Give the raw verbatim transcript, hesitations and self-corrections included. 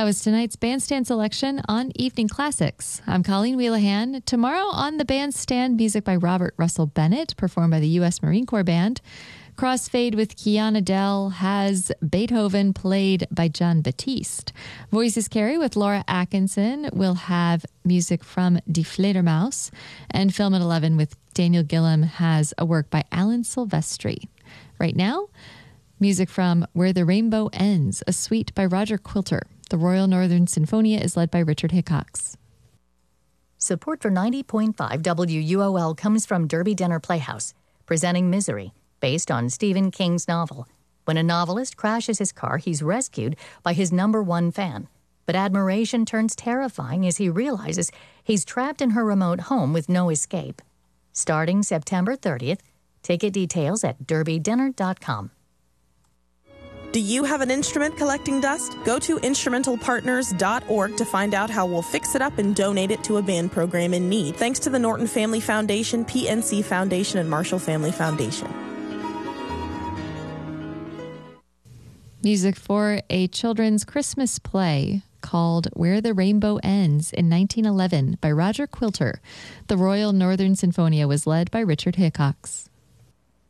That was tonight's Bandstand selection on Evening Classics. I'm Colleen Wheelahan. Tomorrow on the Bandstand, music by Robert Russell Bennett, performed by the U S Marine Corps Band. Crossfade with Kiana Dell has Beethoven, played by John Batiste. Voices Carry with Laura Atkinson will have music from Die Fledermaus. And Film at eleven with Daniel Gillam has a work by Alan Silvestri. Right now, music from Where the Rainbow Ends, a suite by Roger Quilter. The Royal Northern Sinfonia is led by Richard Hickox. Support for ninety point five W U O L comes from Derby Dinner Playhouse, presenting Misery, based on Stephen King's novel. When a novelist crashes his car, he's rescued by his number one fan. But admiration turns terrifying as he realizes he's trapped in her remote home with no escape. Starting September thirtieth, ticket details at derby dinner dot com. Do you have an instrument collecting dust? Go to instrumental partners dot org to find out how we'll fix it up and donate it to a band program in need. Thanks to the Norton Family Foundation, P N C Foundation, and Marshall Family Foundation. Music for a children's Christmas play called Where the Rainbow Ends in nineteen eleven by Roger Quilter. The Royal Northern Sinfonia was led by Richard Hickox.